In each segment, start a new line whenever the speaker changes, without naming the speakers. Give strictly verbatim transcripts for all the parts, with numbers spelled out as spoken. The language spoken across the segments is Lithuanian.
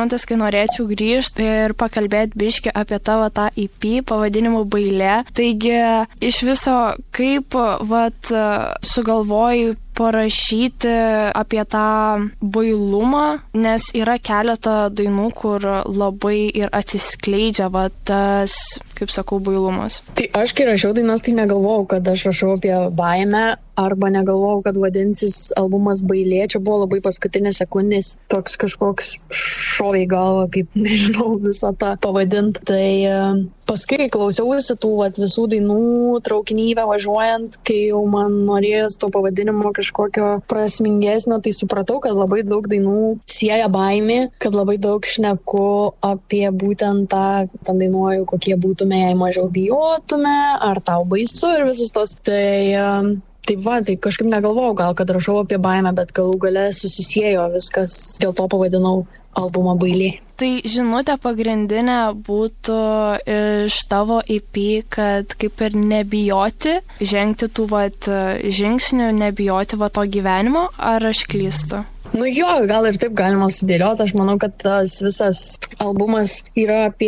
momentas, kai norėčiau grįžti ir pakalbėti biškį apie tavo tą E P pavadinimu Bailė. Taigi, iš viso, kaip vat, sugalvojai parašyti apie tą bailumą, nes yra keletą dainų, kur labai ir atsiskleidžia va, tas, kaip sakau, bailumas.
Tai aš, kai rašiau dainas, tai negalvojau, kad aš rašau apie baimę, arba negalvojau, kad vadinsis albumas Bailė. Čia buvo labai paskutinės sekundės toks kažkoks šovė į galvą, kaip nežinau visą tą pavadinti. Tai uh, paskui, kai klausiausi tų vat, visų dainų traukinyje važiuojant, kai jau man norėjos to pavadinimo kažkokio prasmingesnio, tai supratau, kad labai daug dainų sieja baimė, kad labai daug šneku apie būtent tą, ten dainuoju, kokie būtume, jei mažiau bijotume, ar tau baisu ir visus tos. Tai... Uh, Tai va, tai kažkaip negalvojau gal, kad rašau apie baimę, bet galų gale susisiejo viskas, dėl to pavadinau albumą Bailė.
Tai žinutė pagrindinė būtų iš tavo E P, kad kaip ir nebijoti, žengti tų vat, žingsnių, nebijoti va to gyvenimo, ar aš klystu?
Nu jo, gal ir taip galima sudėlioti. Aš manau, kad tas visas albumas yra apie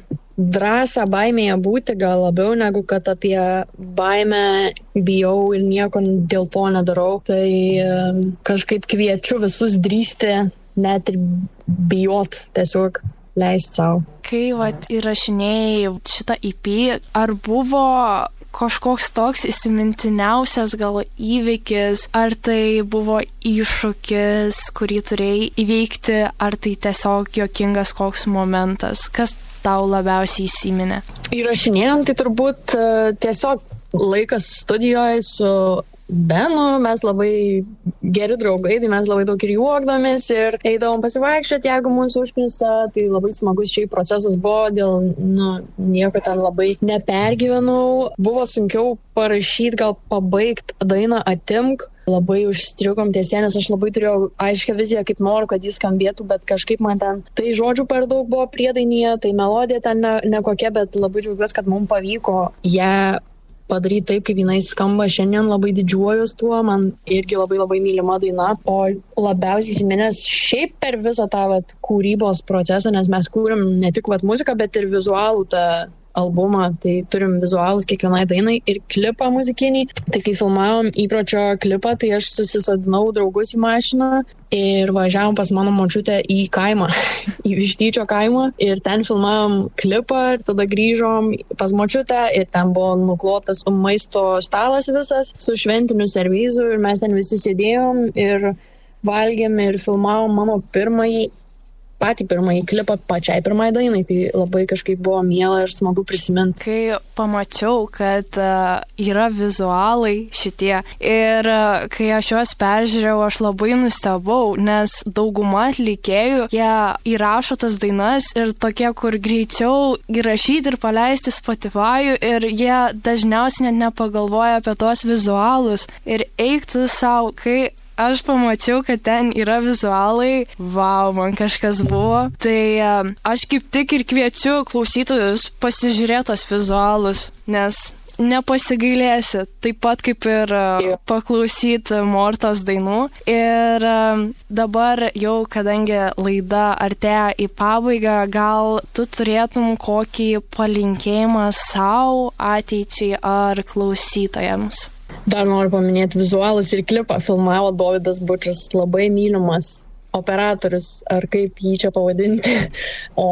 drąsą baimėje būti gal labiau negu kad apie baimę bijau ir nieko dėl to nedarau. Tai um, kažkaip kviečiu visus drįsti, net ir bijot, tiesiog leisti savo.
Kai vat, įrašinėjai šitą E P, ar buvo kažkoks toks įsimintiniausias gal įvykis, ar tai buvo iššūkis, kurį turėjai įveikti, ar tai tiesiog juokingas koks momentas? Kas tau labiausiai įsiminė?
Įrašinėjom, tai turbūt uh, tiesiog laikas studijoje su Benu, mes labai geri draugai, tai mes labai daug ir juokdomės ir eidavom pasivaikščioti, jeigu mūsų užknisa, tai labai smagus šiai procesas buvo, dėl nu, nieko ten labai nepergyvenau. Buvo sunkiau parašyti, gal pabaigti dainą Atimk. Labai užstrigom tiesie, nes aš labai turėjau aiškę viziją, kaip noriu, kad jis skambėtų, bet kažkaip man ten tai žodžių per daug buvo priedainyje, tai melodija ten ne, ne kokia, bet labai džiaugiuosi, kad mums pavyko ją padaryti taip, kaip jinai skamba šiandien, labai didžiuojuos tuo, man irgi labai labai mylima daina, o labiausiai įsiminęs šiaip per visą tą vat, kūrybos procesą, nes mes kūrėm ne tik vat, muziką, bet ir vizualų tą albumą, tai turim vizualus kiekvienai dainai ir klipą muzikinį. Tai kai filmavom įpročio klipą, tai aš susisodinau draugus į mašiną ir važiavom pas mano močiutę į kaimą, į Vištyčio kaimą ir ten filmavom klipą ir tada grįžom pas močiutę ir ten buvo nuklotas maisto stalas visas su šventiniu servizu ir mes ten visi sėdėjom ir valgėm ir filmavom mano pirmąjį patį pirmąjį klipą pačiai pirmai dainai, tai labai kažkaip buvo miela ir smagu prisiminti.
Kai pamačiau, kad uh, yra vizualai šitie ir uh, kai aš juos peržiūrėjau, aš labai nustebau, nes dauguma atlikėjų, jie įrašo tas dainas ir tokie, kur greičiau įrašyti ir paleisti Spotify ir jie dažniausiai net nepagalvoja apie tuos vizualus ir eiktų savo, kai aš pamačiau, kad ten yra vizualai, vau, man kažkas buvo. Tai aš kaip tik ir kviečiu klausytojus pasižiūrėti tos vizualus, nes nepasigailėsi, taip pat kaip ir paklausyti Mortos dainų. Ir dabar jau, kadangi laida artėja į pabaigą, gal tu turėtum kokį palinkėjimą savo ateičiai ar klausytojams?
Dar noriu paminėti vizualus ir klipą. Filmavo Dovydas Bučas, labai mylimas operatorius, ar kaip jį čia pavadinti. O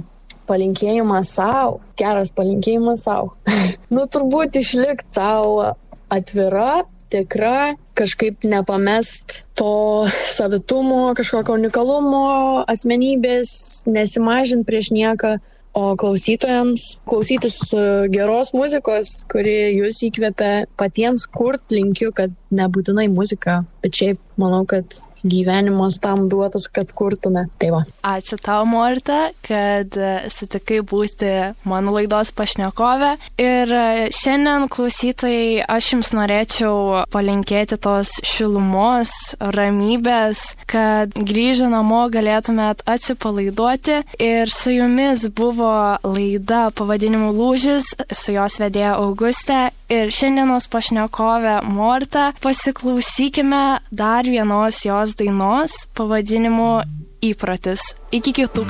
palinkėjimas savo, geras palinkėjimas savo. Nu, turbūt išlikti savo atvira, tikra, kažkaip nepamest to savitumo, kažkokio unikalumo, asmenybės, nesimažint prieš nieką. O klausytojams klausytis geros muzikos, kuri jūs įkvepia patiems kurt, linkiu, kad nebūtinai muzika, bet šiaip manau, kad gyvenimas tam duotas, kad kurtume. Tai va.
Ačiū tau, Morta, kad sutikai būti mano laidos pašnekovė. Ir šiandien, klausytojai, aš jums norėčiau palinkėti tos šilumos, ramybės, kad grįžę namo galėtumėt atsipalaiduoti. Ir su jumis buvo laida pavadinimu Lūžis, su jos vedėja Augustė ir šiandienos pašnekovė Morta. Pasiklausykime dar vienos jos dainos pavadinimu Įprotis. Iki kitų